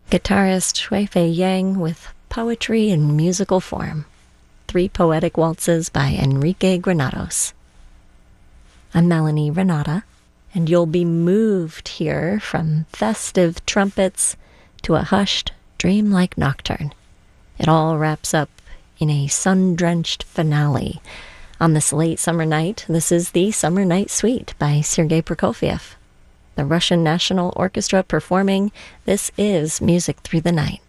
Guitarist Shui-Fei Yang with Poetry in Musical Form. 3 Poetic Waltzes by Enrique Granados. I'm Melanie Renata, and you'll be moved here from festive trumpets to a hushed, dreamlike nocturne. It all wraps up in a sun-drenched finale. On this late summer night, this is the Summer Night Suite by Sergei Prokofiev. The Russian National Orchestra performing This Is Music Through the Night.